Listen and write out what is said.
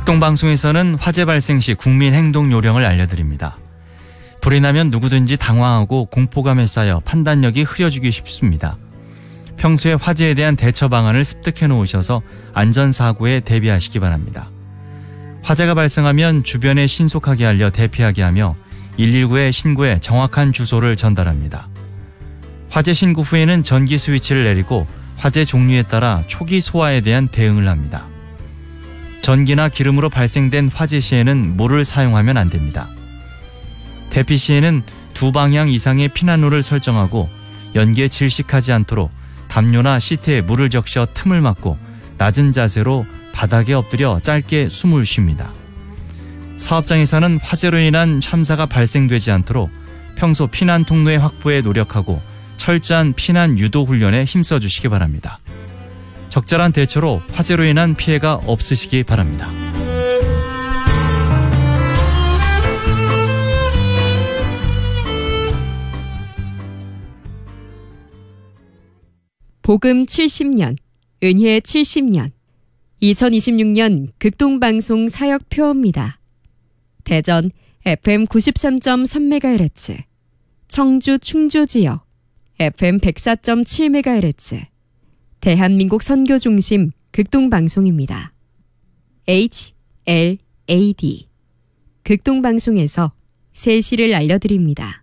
극동방송에서는 화재 발생 시 국민 행동 요령을 알려드립니다. 불이 나면 누구든지 당황하고 공포감에 쌓여 판단력이 흐려지기 쉽습니다. 평소에 화재에 대한 대처 방안을 습득해 놓으셔서 안전사고에 대비하시기 바랍니다. 화재가 발생하면 주변에 신속하게 알려 대피하게 하며 119에 신고해 정확한 주소를 전달합니다. 화재 신고 후에는 전기 스위치를 내리고 화재 종류에 따라 초기 소화에 대한 대응을 합니다. 전기나 기름으로 발생된 화재 시에는 물을 사용하면 안 됩니다. 대피 시에는 2방향 이상의 피난로를 설정하고 연기에 질식하지 않도록 담요나 시트에 물을 적셔 틈을 막고 낮은 자세로 바닥에 엎드려 짧게 숨을 쉽니다. 사업장에서는 화재로 인한 참사가 발생되지 않도록 평소 피난 통로의 확보에 노력하고 철저한 피난 유도 훈련에 힘써주시기 바랍니다. 적절한 대처로 화재로 인한 피해가 없으시기 바랍니다. 복음 70년, 은혜 70년, 2026년 극동방송 사역표입니다. 대전 FM 93.3MHz, 청주 충주지역 FM 104.7MHz, 대한민국 선교중심 극동방송입니다. HLAD, 극동방송에서 세시를 알려드립니다.